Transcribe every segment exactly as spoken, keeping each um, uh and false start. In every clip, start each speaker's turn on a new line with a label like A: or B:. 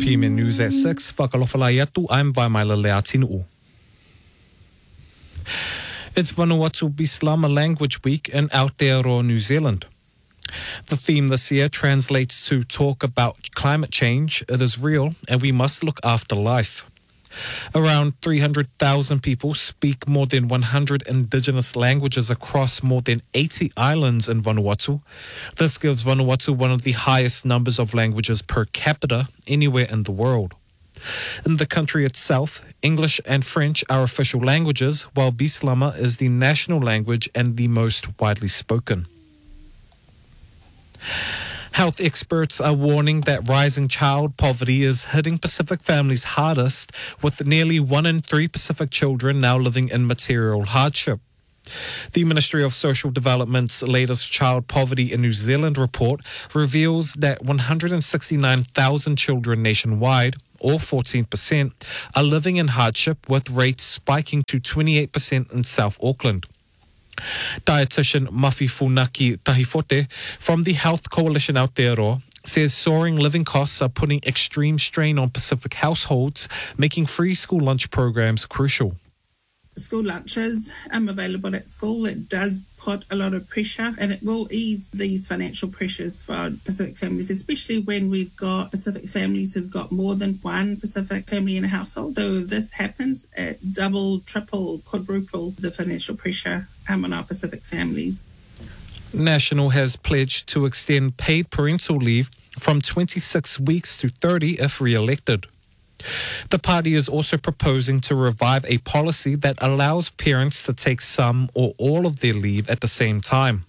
A: P M N News at six, whakalofalai atu, I'm Vaimaila Leatinu. It's Vanuatu Bislama Language Week in Aotearoa, New Zealand. The theme this year translates to talk about climate change. It is real and we must look after life. Around three hundred thousand people speak more than one hundred indigenous languages across more than eighty islands in Vanuatu. This gives Vanuatu one of the highest numbers of languages per capita anywhere in the world. In the country itself, English and French are official languages, while Bislama is the national language and the most widely spoken. Health experts are warning that rising child poverty is hitting Pacific families hardest, with nearly one in three Pacific children now living in material hardship. The Ministry of Social Development's latest Child Poverty in New Zealand report reveals that one hundred sixty-nine thousand children nationwide, or fourteen percent, are living in hardship, with rates spiking to twenty-eight percent in South Auckland. Dietitian Mafi Funaki Tahifote from the Health Coalition Aotearoa says soaring living costs are putting extreme strain on Pacific households, making free school lunch programs crucial.
B: School lunches um, available at school, it does put a lot of pressure, and it will ease these financial pressures for Pacific families, especially when we've got Pacific families who've got more than one Pacific family in a household. So if this happens, it double, triple, quadruple the financial pressure um, on our Pacific families.
A: National has pledged to extend paid parental leave from twenty-six weeks to thirty if re-elected. The party is also proposing to revive a policy that allows parents to take some or all of their leave at the same time.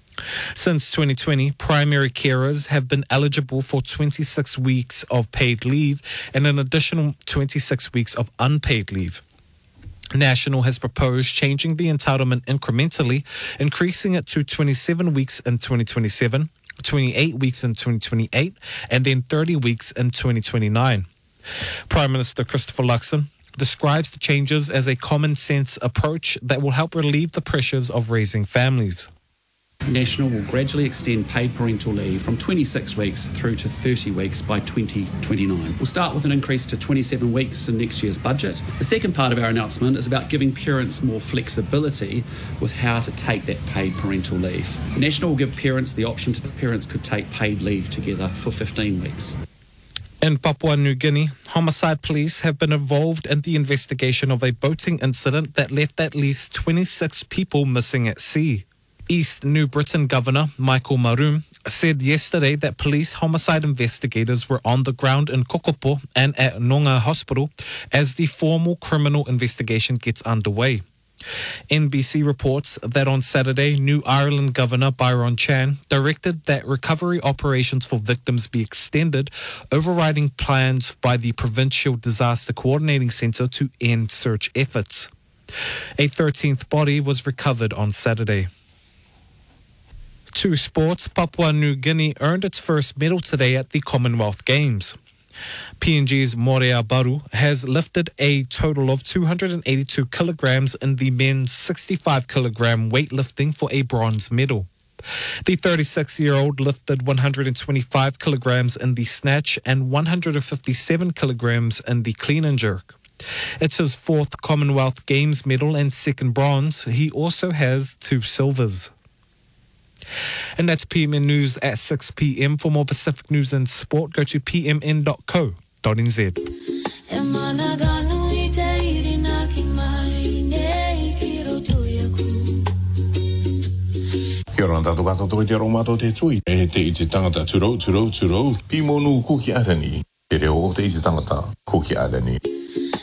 A: Since twenty twenty, primary carers have been eligible for twenty-six weeks of paid leave and an additional twenty-six weeks of unpaid leave. National has proposed changing the entitlement incrementally, increasing it to twenty-seven weeks in twenty twenty-seven, twenty-eight weeks in twenty twenty-eight, and then thirty weeks in twenty twenty-nine. Prime Minister Christopher Luxon describes the changes as a common-sense approach that will help relieve the pressures of raising families.
C: National will gradually extend paid parental leave from twenty-six weeks through to thirty weeks by twenty twenty-nine. We'll start with an increase to twenty-seven weeks in next year's budget. The second part of our announcement is about giving parents more flexibility with how to take that paid parental leave. National will give parents the option to parents could take paid leave together for fifteen weeks.
A: In Papua New Guinea, homicide police have been involved in the investigation of a boating incident that left at least twenty-six people missing at sea. East New Britain Governor Michael Maroon said yesterday that police homicide investigators were on the ground in Kokopo and at Nonga Hospital as the formal criminal investigation gets underway. N B C reports that on Saturday, New Ireland Governor Byron Chan directed that recovery operations for victims be extended, overriding plans by the Provincial Disaster Coordinating Centre to end search efforts. A thirteenth body was recovered on Saturday. To sports, Papua New Guinea earned its first medal today at the Commonwealth Games. P N G's Morea Baru has lifted a total of two hundred eighty-two kilograms in the men's sixty-five kilogram weightlifting for a bronze medal. The thirty-six-year-old lifted one hundred twenty-five kilograms in the snatch and one hundred fifty-seven kilograms in the clean and jerk. It's his fourth Commonwealth Games medal and second bronze. He also has two silvers. And that's P M N News at six p.m. For more Pacific news and sport, go to p m n dot co dot n z.
D: Kia ora tātou katoa te aromato te tui. E te iti tangata turou, turou, turou. Pimonu kuki arani. Te reo o te iti tangata kuki arani.